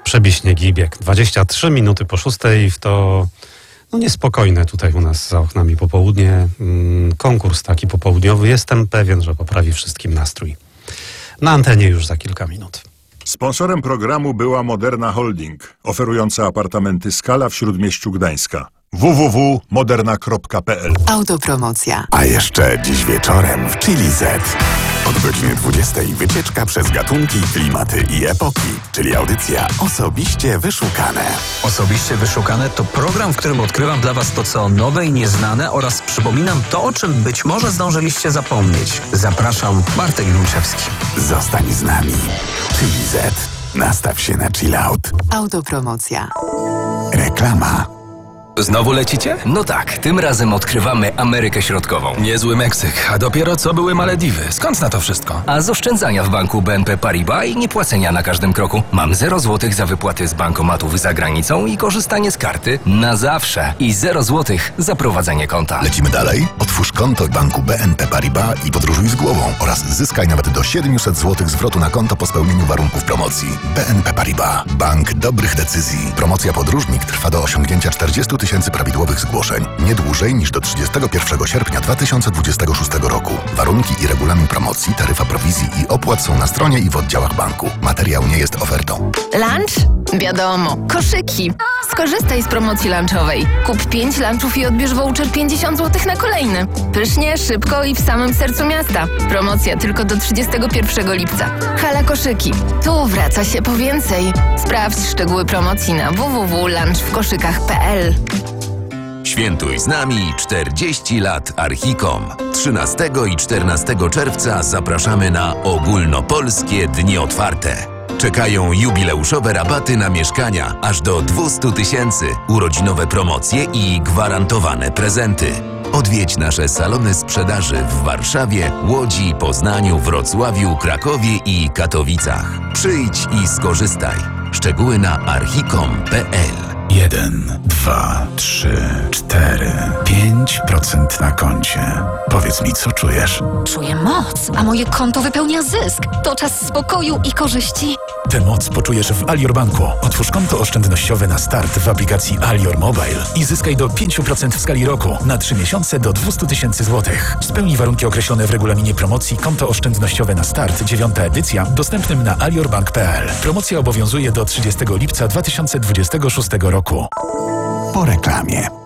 Przebiśniegi bieg. 23 minuty po 6 w to niespokojne tutaj u nas za oknami popołudnie. Konkurs taki popołudniowy. Jestem pewien, że poprawi wszystkim nastrój. Na antenie już za kilka minut. Sponsorem programu była Moderna Holding, oferująca apartamenty Skala w Śródmieściu Gdańska. www.moderna.pl. Autopromocja. A jeszcze dziś wieczorem w Chili Z. Od godziny 20 wycieczka przez gatunki, klimaty i epoki, czyli audycja Osobiście Wyszukane. Osobiście Wyszukane to program, w którym odkrywam dla Was to, co nowe i nieznane oraz przypominam to, o czym być może zdążyliście zapomnieć. Zapraszam, Bartek Wilczewski. Zostań z nami. Chili Z. Nastaw się na chill out. Autopromocja. Reklama. Znowu lecicie? No tak, tym razem odkrywamy Amerykę Środkową. Niezły Meksyk, a dopiero co były Malediwy. Skąd na to wszystko? A z oszczędzania w banku BNP Paribas i niepłacenia na każdym kroku mam 0 zł za wypłaty z bankomatów za granicą i korzystanie z karty na zawsze. I 0 zł za prowadzenie konta. Lecimy dalej? Otwórz konto w banku BNP Paribas i podróżuj z głową oraz zyskaj nawet do 700 zł zwrotu na konto po spełnieniu warunków promocji. BNP Paribas. Bank dobrych decyzji. Promocja podróżnik trwa do osiągnięcia 40 000 prawidłowych zgłoszeń. Nie dłużej niż do 31 sierpnia 2026 roku. Warunki i regulamin promocji, taryfa prowizji i opłat są na stronie i w oddziałach banku. Materiał nie jest ofertą. Lunch? Wiadomo. Koszyki. Skorzystaj z promocji lunchowej. Kup 5 lunchów i odbierz voucher 50 zł na kolejny. Pysznie, szybko i w samym sercu miasta. Promocja tylko do 31 lipca. Hala Koszyki. Tu wraca się po więcej. Sprawdź szczegóły promocji na www.lunchwkoszykach.pl. Świętuj z nami 40 lat Archicom. 13 i 14 czerwca zapraszamy na ogólnopolskie dni otwarte. Czekają jubileuszowe rabaty na mieszkania aż do 200 000, urodzinowe promocje i gwarantowane prezenty. Odwiedź nasze salony sprzedaży w Warszawie, Łodzi, Poznaniu, Wrocławiu, Krakowie i Katowicach. Przyjdź i skorzystaj. Szczegóły na archicom.pl. 1, 2, 3, 4, 5% na koncie. Powiedz mi, co czujesz? Czuję moc, a moje konto wypełnia zysk. To czas spokoju i korzyści. Tę moc poczujesz w Alior Banku. Otwórz konto oszczędnościowe na start w aplikacji Alior Mobile i zyskaj do 5% w skali roku na 3 miesiące do 200 000 złotych. Spełnij warunki określone w regulaminie promocji Konto oszczędnościowe na start 9. edycja dostępnym na aliorbank.pl. Promocja obowiązuje do 30 lipca 2026 roku. Po reklamie.